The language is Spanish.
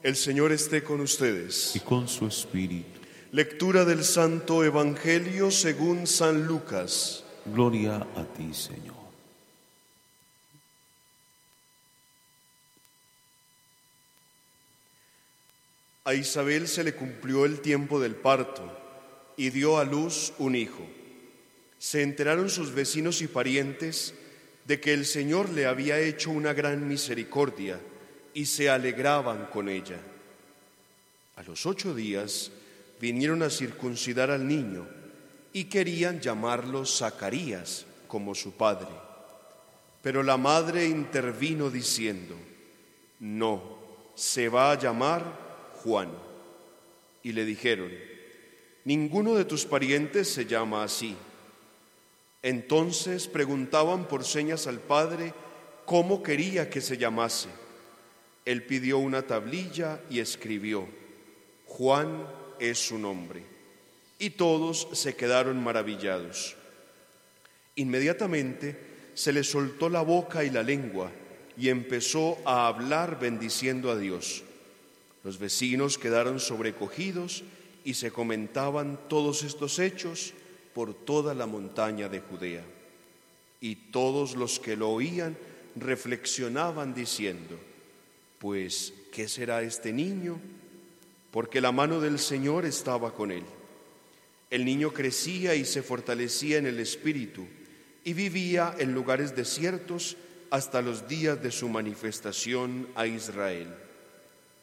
El Señor esté con ustedes. Y con su espíritu. Lectura del Santo Evangelio según San Lucas. Gloria a ti, Señor. A Isabel se le cumplió el tiempo del parto y dio a luz un hijo. Se enteraron sus vecinos y parientes de que el Señor le había hecho una gran misericordia y se alegraban con ella. A los 8 días vinieron a circuncidar al niño y querían llamarlo Zacarías como su padre. Pero la madre intervino diciendo: no, se va a llamar Juan. Y le dijeron: ninguno de tus parientes se llama así. Entonces preguntaban por señas al padre cómo quería que se llamase. Él pidió una tablilla y escribió: Juan es su nombre. Y todos se quedaron maravillados. Inmediatamente se le soltó la boca y la lengua y empezó a hablar bendiciendo a Dios. Los vecinos quedaron sobrecogidos y se comentaban todos estos hechos por toda la montaña de Judea. Y todos los que lo oían reflexionaban diciendo: pues, ¿qué será este niño? Porque la mano del Señor estaba con él. El niño crecía y se fortalecía en el espíritu y vivía en lugares desiertos hasta los días de su manifestación a Israel.